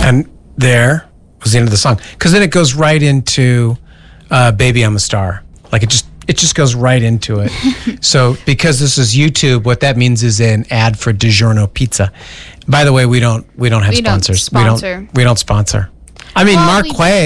And there was the end of the song. Because then it goes right into Baby I'm a Star. Like it just goes right into it. So because this is YouTube, what that means is an ad for DiGiorno Pizza. By the way, we don't have sponsors. We don't sponsor. I mean, Mark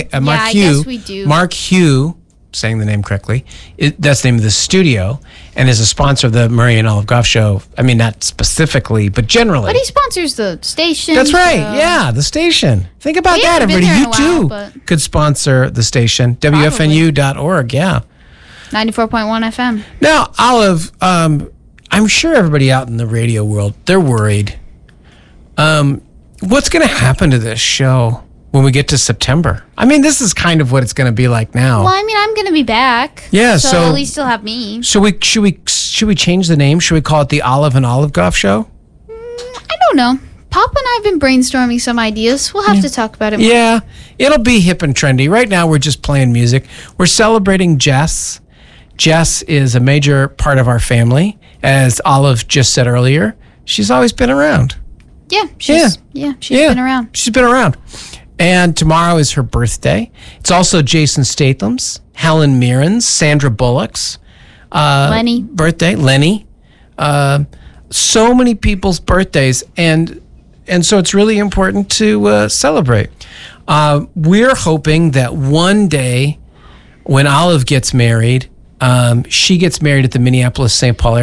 Hugh, saying the name correctly, that's the name of the studio, and is a sponsor of the Murray and Olive Goff Show. I mean, not specifically, but generally. But he sponsors the station. That's right. Yeah, the station. Think about that, everybody. You too could sponsor the station. WFNU.org. Yeah. 94.1 FM. Now, Olive, I'm sure everybody out in the radio world, they're worried. What's going to happen to this show when we get to September? I mean, this is kind of what it's going to be like now. Well, I mean, I'm going to be back. Yeah, so at least you'll have me. Should we change the name? Should we call it the Olive and Olive Goff Show? I don't know. Pop and I have been brainstorming some ideas. We'll have to talk about it more. Yeah, it'll be hip and trendy. Right now, we're just playing music. We're celebrating Jess. Jess is a major part of our family. As Olive just said earlier, she's always been around. Yeah, she's been around. She's been around. And tomorrow is her birthday. It's also Jason Statham's, Helen Mirren's, Sandra Bullock's birthday. Lenny. So many people's birthdays, and so it's really important to celebrate. We're hoping that one day when Olive gets married, she gets married at the Minneapolis-St. Paul